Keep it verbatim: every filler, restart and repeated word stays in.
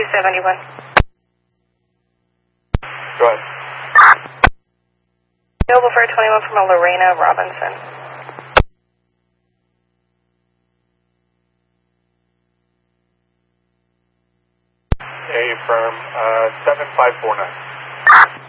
seventy-one. Go ahead. Available for twenty-one from a Lorena Robinson. A firm, uh, seven five four nine.